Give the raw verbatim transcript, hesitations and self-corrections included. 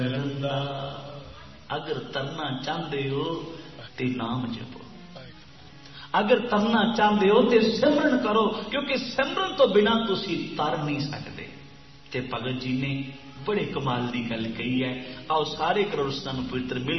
अगर तरना चाहते हो तो नाम जपो, अगर तरना चाहते हो तो सिमरन करो, क्योंकि सिमरन तो बिना तुसी तर नहीं सकते। ते भगत जी ने बड़े कमाल की गल कही है। आओ सारे करोड़स्तान पवित्र मिल